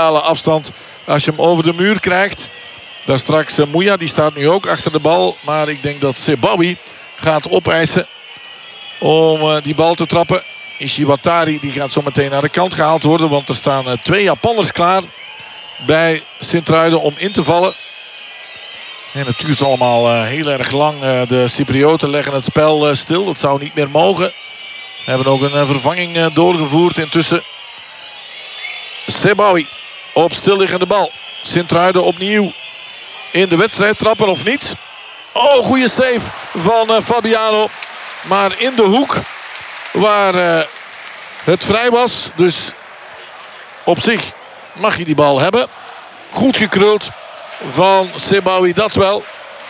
ideale afstand als je hem over de muur krijgt. Daar straks Mouya, die staat nu ook achter de bal. Maar ik denk dat Sebawi gaat opeisen om die bal te trappen. Ishiwatari die gaat zo meteen naar de kant gehaald worden. Want er staan 2 Japanners klaar bij Sint-Truiden om in te vallen. En het duurt allemaal heel erg lang. De Cyprioten leggen het spel stil. Dat zou niet meer mogen. Hebben ook een vervanging doorgevoerd intussen. Sebawi op stilliggende bal. Sint-Truiden opnieuw in de wedstrijd trappen of niet. Oh, goede save van Fabiano. Maar in de hoek waar het vrij was. Dus op zich mag je die bal hebben. Goed gekruld van Sebawi, dat wel.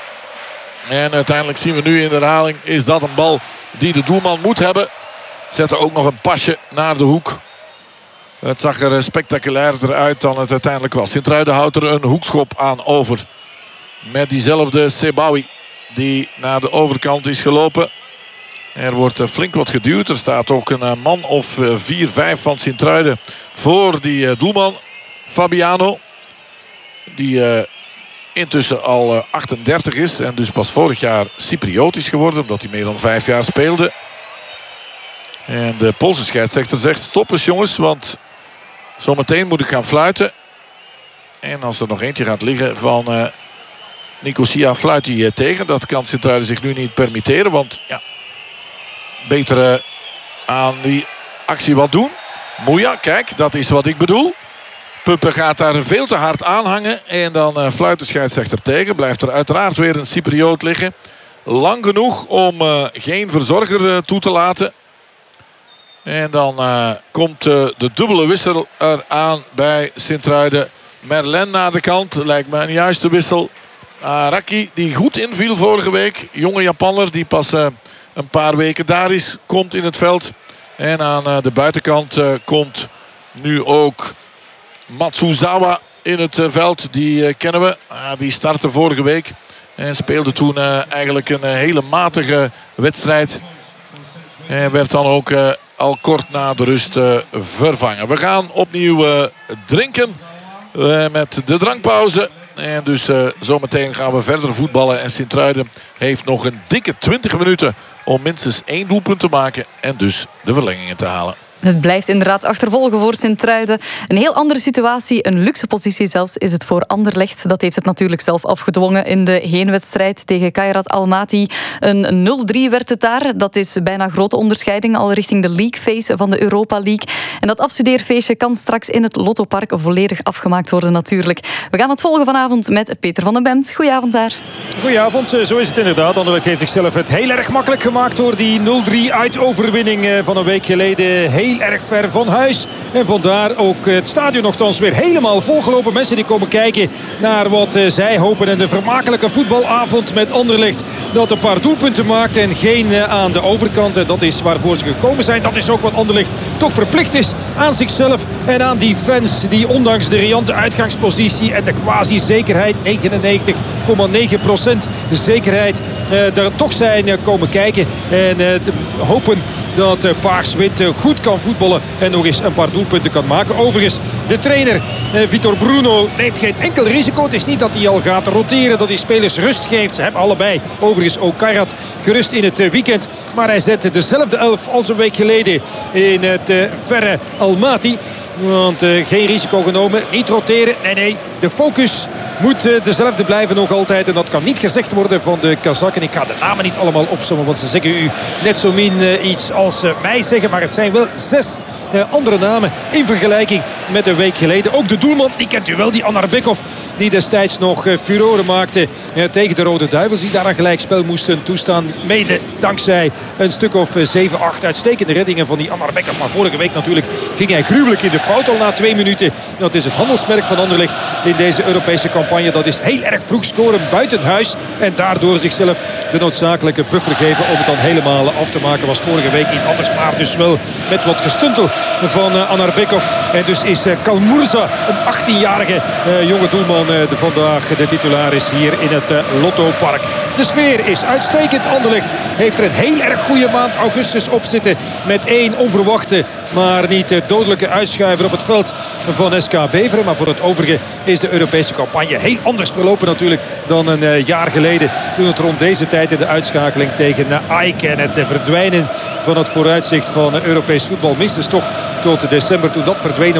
En uiteindelijk zien we nu in de herhaling, is dat een bal die de doelman moet hebben. Zette ook nog een pasje naar de hoek. Het zag er spectaculairder uit dan het uiteindelijk was. Sint-Truiden houdt er een hoekschop aan over. Met diezelfde Sebawi die naar de overkant is gelopen. Er wordt flink wat geduwd. Er staat ook een man of 4, 5 van Sint-Truiden voor die doelman Fabiano. Die intussen al 38 is. En dus pas vorig jaar Cypriot is geworden. Omdat hij meer dan 5 jaar speelde. En de Poolse scheidsrechter zegt: stop eens jongens. Want zometeen moet ik gaan fluiten. En als er nog eentje gaat liggen van Nicosia, fluit hij tegen. Dat kan Sint-Truiden zich nu niet permitteren. Want ja, beter aan die actie wat doen. Mouya, kijk, dat is wat ik bedoel. Puppe gaat daar veel te hard aanhangen. En dan fluit de scheidsrechter tegen. Blijft er uiteraard weer een Cypriot liggen. Lang genoeg om geen verzorger toe te laten. En dan komt de dubbele wissel eraan bij Sint-Truiden. Merlin naar de kant. Lijkt me een juiste wissel. Araki, die goed inviel vorige week. Jonge Japanner die pas een paar weken daar is. Komt in het veld. En aan de buitenkant komt nu ook Matsuzawa in het veld. Die kennen we. Die startte vorige week. En speelde toen eigenlijk een hele matige wedstrijd. En werd dan ook al kort na de rust vervangen. We gaan opnieuw drinken met de drankpauze. En dus zometeen gaan we verder voetballen. En Sint-Truiden heeft nog een dikke 20 minuten om minstens 1 doelpunt te maken. En dus de verlengingen te halen. Het blijft inderdaad achtervolgen voor Sint-Truiden. Een heel andere situatie, een luxe positie zelfs, is het voor Anderlecht. Dat heeft het natuurlijk zelf afgedwongen in de heenwedstrijd tegen Kairat Almaty. Een 0-3 werd het daar. Dat is bijna grote onderscheiding al richting de League Phase van de Europa League. En dat afstudeerfeestje kan straks in het Lottopark volledig afgemaakt worden natuurlijk. We gaan het volgen vanavond met Peter van den Bent. Goedenavond daar. Goedenavond, zo is het inderdaad. Anderlecht heeft zichzelf het heel erg makkelijk gemaakt door die 0-3 uitoverwinning van een week geleden. Heel erg ver van huis. En vandaar ook het stadion nogthans weer helemaal volgelopen. Mensen die komen kijken naar wat zij hopen. En de vermakelijke voetbalavond met Anderlecht. Dat een paar doelpunten maakt en geen aan de overkant. En dat is waarvoor ze gekomen zijn. Dat is ook wat Anderlecht toch verplicht is aan zichzelf. En aan die fans die ondanks de riante uitgangspositie en de quasi-zekerheid, 99,9% zekerheid, daar toch zijn komen kijken. En hopen dat Paars-Wit goed kan voetballen en nog eens een paar doelpunten kan maken. Overigens, de trainer Vitor Bruno neemt geen enkel risico. Het is niet dat hij al gaat roteren, dat hij spelers rust geeft. Ze hebben allebei, overigens ook Kairat, gerust in het weekend. Maar hij zet dezelfde elf als een week geleden in het verre Almaty. Want geen risico genomen, niet roteren. Nee, de focus moet dezelfde blijven nog altijd. En dat kan niet gezegd worden van de Kazakken. Ik ga de namen niet allemaal opzommen, want ze zeggen u net zo min iets als mij zeggen. Maar het zijn wel 6 andere namen in vergelijking met een week geleden. Ook de doelman, die kent u wel, die Anarbekov, die destijds nog furoren maakte tegen de Rode Duivels. Die daar een gelijkspel moesten toestaan. Mede dankzij een stuk of 7, 8 uitstekende reddingen van die Anarbekov. Maar vorige week natuurlijk ging hij gruwelijk in de fout al na 2 minuten. Dat is het handelsmerk van Anderlecht in deze Europese campagne. Dat is heel erg vroeg scoren buiten huis. En daardoor zichzelf de noodzakelijke buffer geven om het dan helemaal af te maken. Was vorige week niet anders, maar dus wel met wat gestuntel van Anarbekov. En dus is Kalmurza, een 18-jarige jonge doelman, vandaag de titularis hier in het Lottopark. De sfeer is uitstekend. Anderlecht heeft er een heel erg goede maand augustus op zitten. Met 1 onverwachte maar niet de dodelijke uitschuiver op het veld van SK Beveren. Maar voor het overige is de Europese campagne heel anders verlopen natuurlijk dan een jaar geleden. Toen het rond deze tijd in de uitschakeling tegen AEK en het verdwijnen van het vooruitzicht van Europees voetbal minstens toch tot december toen dat verdween